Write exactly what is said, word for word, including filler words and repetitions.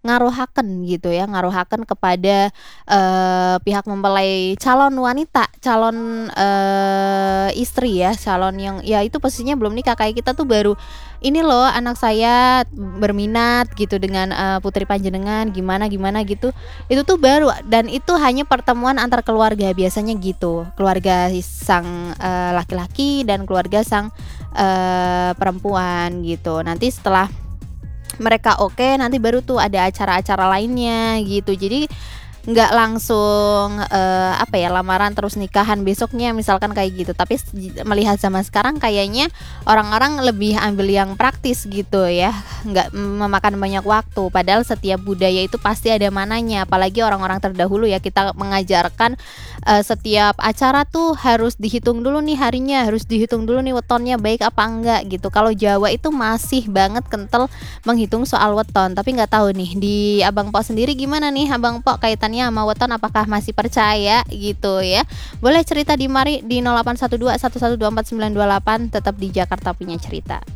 ngaruhaken gitu ya, ngaruhaken kepada, eee, pihak mempelai calon wanita, calon, eee, istri ya, calon yang ya itu posisinya belum nikah, kayak kita tuh baru, "Ini loh anak saya berminat gitu dengan, eee, putri panjenengan, gimana gimana," gitu. Itu tuh baru dan itu hanya pertemuan antar keluarga, biasanya gitu. Keluarga sang, eee, laki-laki dan keluarga sang, eee, perempuan gitu. Nanti setelah mereka oke, nanti baru tuh ada acara-acara lainnya gitu. Jadi nggak langsung, eee, apa ya, lamaran terus nikahan besoknya misalkan kayak gitu. Tapi s ji melihat zaman sekarang kayaknya orang-orang lebih ambil yang praktis gitu ya, nggak memakan banyak waktu. Padahal setiap budaya itu pasti ada mananya, apalagi orang-orang terdahulu ya, kita mengajarkan, eee, setiap acara tuh harus dihitung dulu nih harinya, harus dihitung dulu nih wetonnya baik apa enggak gitu. Kalau Jawa itu masih banget kental menghitung soal weton, tapi nggak tahu nih di Abang Pok sendiri gimana nih Abang Pok kaitannya sama weton, apakah masih percaya gitu ya? Boleh cerita di mari di nol delapan satu dua satu satu dua empat sembilan dua delapan, tetap di Jakarta Punya Cerita.